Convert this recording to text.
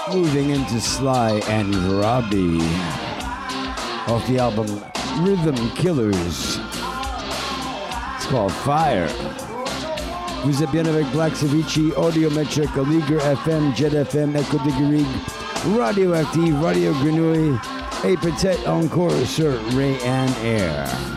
Moving into Sly and Robbie off the album Rhythm Killers. It's called Fire. Vous êtes bien avec Black Ceviche, Audiometric, Aligar FM, Jet FM, Echo Digarig, Radioactive, Radio Grenouille, et peut-être encore sur Ray and Air.